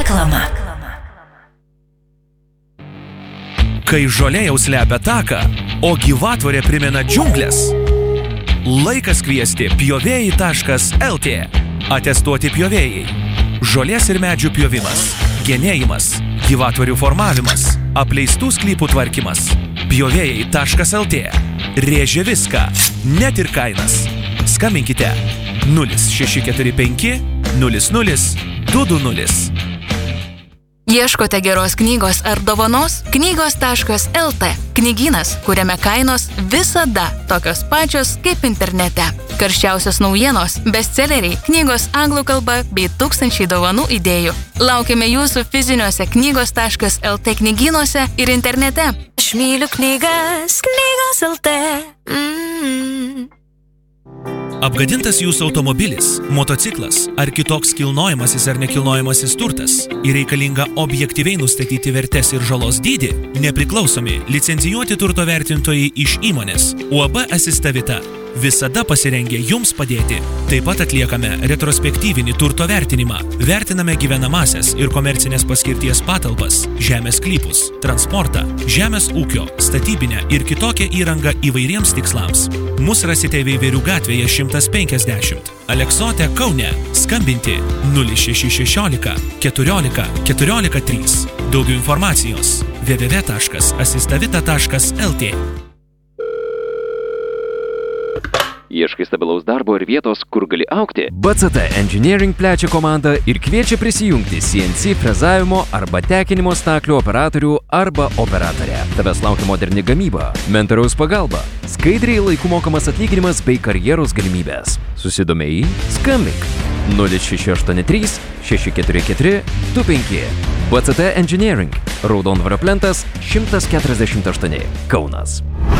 Reklama. Kai žolė jau slepia taką, o gyvatvorė primena džiunglės, laikas kviesti pjovėjai.lt. Atestuoti pjovėjai. Žolės ir medžių pjovimas, genėjimas, gyvatvorių formavimas, apleistų sklypų tvarkymas. Pjovėjai.lt. Rėžia viską, net ir kainas. Skambinkite 0645 00 220. Ieškote geros knygos ar dovanos? Knygos.lt. Knygynas, kuriame kainos visada tokios pačios kaip internete. Karščiausios naujienos, bestselleriai, knygos anglų kalba bei tūkstančiai dovanų idėjų. Laukiame jūsų fiziniuose knygos.lt knygynuose ir internete. Aš myliu knygas, knygos.lt. Apgadintas jūsų automobilis, motociklas ar kitoks kilnojamasis ar nekilnojamasis turtas ir reikalinga objektyviai nustatyti vertes ir žalos dydį, nepriklausomi licencijuoti turto vertintojai iš įmonės UAB Asistavita visada pasirengę jums padėti. Taip pat atliekame retrospektyvinį turto vertinimą. Vertiname gyvenamasias ir komercinės paskirties patalpas, žemės sklypus, transportą, žemės ūkio, statybinę ir kitokią įrangą įvairiems tikslams. Mus rasite Veiverių gatvėje 150, Aleksote, Kaune. Skambinti 0616 14 14 3. Daugiau informacijos www.asistavita.lt. Ieškai stabilaus darbo ir vietos, kur gali augti? BCT Engineering plečia komandą ir kviečia prisijungti CNC frezavimo arba tekinimo staklių operatorių arba operatorę. Tavęs laukia moderni gamyba, mentoriaus pagalba, skaidriai laiku mokamas atlyginimas bei karjeros galimybės. Susidomėjai? Skambink 0683 644 25. BCT Engineering, Raudondvario plentas 148, Kaunas.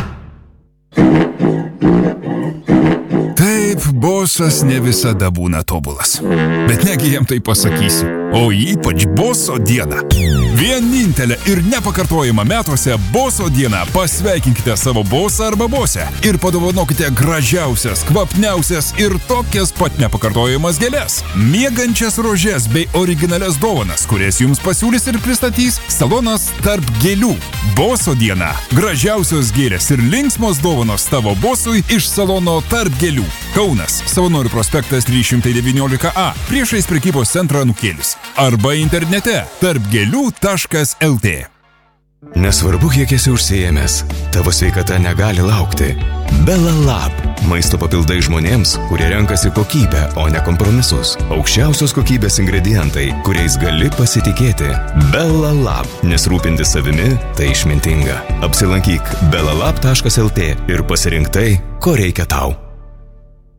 Taip, bosas ne visada būna tobulas. Bet negi jam tai pasakysiu. O ypač boso dieną. Vienintelė ir nepakartojama metuose boso dieną. Pasveikinkite savo bosą arba bosę ir padovanokite gražiausias, kvapniausias ir tokias pat nepakartojamas gėles. Miegančias rožes bei originalias dovanas, kurias jums pasiūlys ir pristatys salonas Tarp gėlių. Boso diena. Gražiausios gėlės ir linksmos dovanos tavo bosui iš salono Tarp gėlių. Kaunas, Savanorių prospektas 319A, priešais prekybos centrą Nukėlis. Arba internete tarpgėlių.lt. Nesvarbu, kiek esi užsiėmęs, tavo sveikata negali laukti. Bella Lab. Maisto papildai žmonėms, kurie renkasi kokybę, o ne kompromisus. Aukščiausios kokybės ingredientai, kuriais gali pasitikėti. Bella Lab. Nes rūpintis savimi tai išmintinga. Apsilankyk bellalab.lt ir pasirink tai, ko reikia tau.